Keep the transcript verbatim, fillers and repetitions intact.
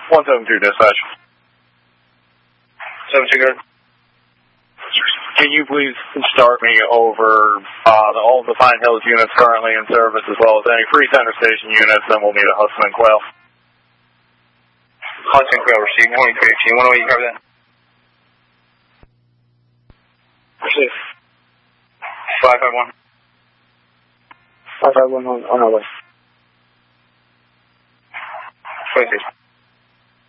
one seven two dispatch. seven two, good. Can you please start me over uh, the, all of the Pine Hills units currently in service, as well as any free center station units, then we'll need a Hudson and Quail. Hudson and Quail received, one eight three eighteen, one oh eight, you cover that? Received. five five one. five five one on, on our way. twenty-six.